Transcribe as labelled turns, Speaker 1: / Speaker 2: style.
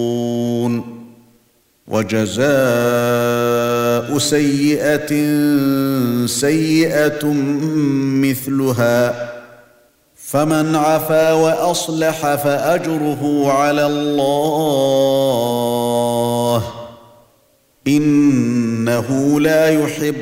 Speaker 1: وجزاء سيئة سيئة مثلها فمن عفا وأصلح فأجره على الله إنه لا يحب